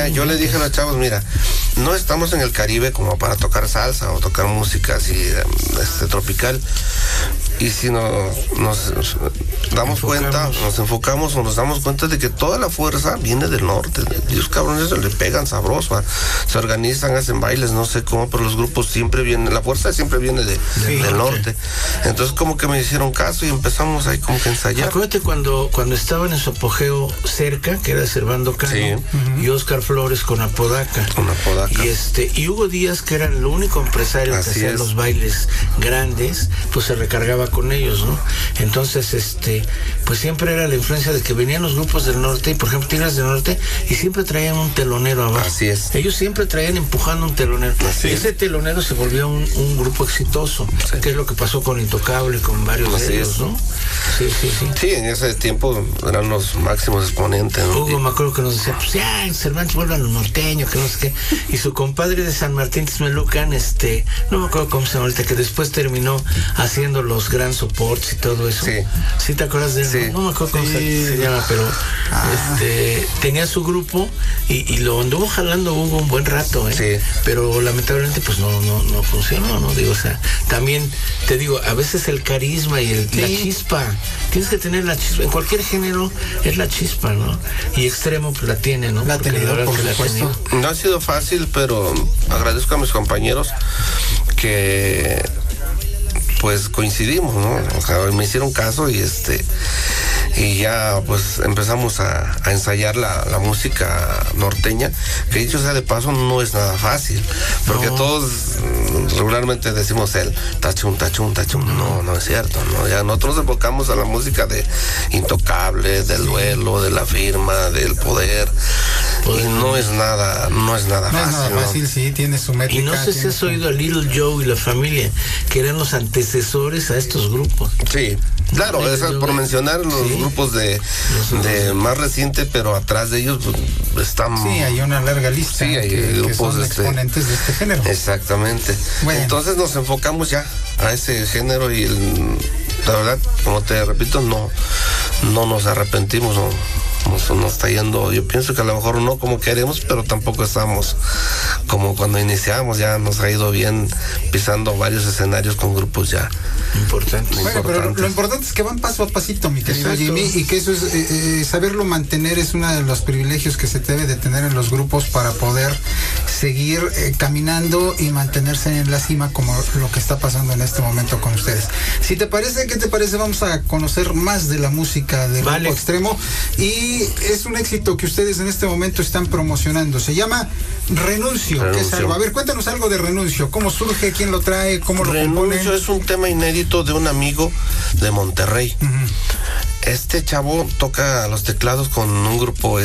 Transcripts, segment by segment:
yo le dije a los chavos, mira, no estamos en el Caribe como para tocar salsa o tocar música así tropical. Y si nos damos cuenta, nos enfocamos o nos damos cuenta de que toda la fuerza viene del norte. Dios, cabrones, le pegan sabroso, se organizan, hacen bailes, no sé cómo, pero los grupos siempre vienen, la fuerza siempre viene del norte. Entonces como que me hicieron caso y empezamos ahí como que a ensayar. Acuérdate cuando estaban en su apogeo Cerca, que era Servando Cano, sí, y Oscar Flores con Apodaca. Y Hugo Díaz, que era el único empresario que hacía los bailes grandes, pues se recargaba con ellos, ¿no? Entonces, pues siempre era la influencia de que venían los grupos del norte, y por ejemplo Tigres del Norte, y siempre traían un telonero abajo. Así es. Ellos siempre traían empujando un telonero. Así ese es. Telonero se volvió un grupo exitoso, sí, que es lo que pasó con Intocable, con varios de ellos, ¿no? Sí. Sí, en ese tiempo eran los máximos exponentes, ¿no? Hugo, me acuerdo que nos decía, pues ya, Cervantes vuelvan a los norteños, que no sé qué. Y su compadre de San Martín Texmelucan, no me acuerdo cómo se llama ahorita, que después terminó haciendo los Grand Supports y todo eso. Sí. ¿Sí te acuerdas de él? Sí. No me acuerdo cómo se llama, pero tenía su grupo y lo anduvo jalando Hugo un buen rato, Sí. Pero lamentablemente pues no funcionó, ¿no? Digo, o sea, también te digo, a veces el carisma y la chispa, tienes que tener la chispa, en cualquier género es la chispa, ¿no? Y Extremo pues la tiene, ¿no? La ha tenido, por supuesto. No ha sido fácil, pero agradezco a mis compañeros que pues coincidimos, ¿no? O sea, me hicieron caso y ya pues empezamos a ensayar la música norteña, que dicho sea de paso no es nada fácil, porque todos regularmente decimos el tachún, no es cierto, ¿no? Ya nosotros enfocamos a la música de Intocable, del Duelo, de La Firma, del Poder, y no es nada fácil. ¿no? Sí, tiene su métrica. Y no sé si has oído a Little Joe y La Familia, que eran los antecesores a estos grupos. Sí, claro, eso por mencionar los grupos de más reciente, pero atrás de ellos pues, están... Sí, hay una larga lista. Sí, hay grupos que son exponentes de este género. Exactamente. Bueno. Entonces nos enfocamos ya a ese género y la verdad, como te repito, no nos arrepentimos, nos está yendo, yo pienso que a lo mejor no como queremos, pero tampoco estamos como cuando iniciamos, ya nos ha ido bien pisando varios escenarios con grupos ya importantes. Bueno, pero lo importante es que van paso a pasito, mi querido Jimmy, y que eso es saberlo mantener es uno de los privilegios que se debe de tener en los grupos para poder seguir caminando y mantenerse en la cima, como lo que está pasando en este momento con ustedes. Si te parece, ¿qué te parece? Vamos a conocer más de la música del grupo Extremo, y es un éxito que ustedes en este momento están promocionando. Se llama Renuncio. Que es algo. A ver, cuéntanos algo de Renuncio. ¿Cómo surge? ¿Quién lo trae? ¿Cómo lo componen? Renuncio es un tema inédito de un amigo de Monterrey. Uh-huh. Este chavo toca los teclados con un grupo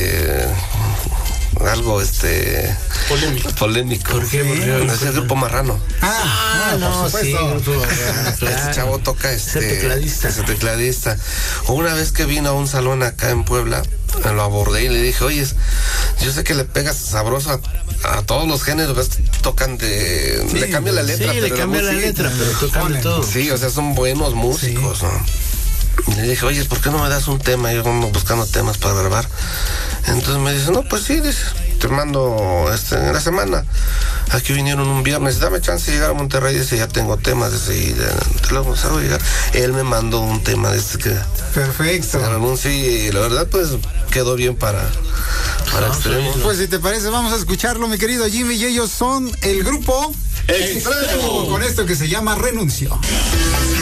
algo polémico. ¿Por qué? Es el Grupo Marrano. No, sí, Grupo Marrano. Este chavo toca ese tecladista. Una vez que vino a un salón acá en Puebla, lo abordé y le dije, oye, yo sé que le pegas sabroso a todos los géneros, ¿ves? Tocan le cambia la letra, pero tocan de todo. Sí, o sea, son buenos músicos, ¿no? Y le dije, oye, ¿por qué no me das un tema? Yo ando buscando temas para grabar. Entonces me dice, no, pues sí, dice, te mando en la semana. Aquí vinieron un viernes, dame chance de llegar a Monterrey, dice, ya tengo temas, dice, y te lo vamos a llegar. Él me mandó un tema de que... Perfecto. Y la verdad, pues, quedó bien para Extremo. Pues si te parece, vamos a escucharlo, mi querido Jimmy, y ellos son el grupo Extremo, con esto que se llama Renuncio.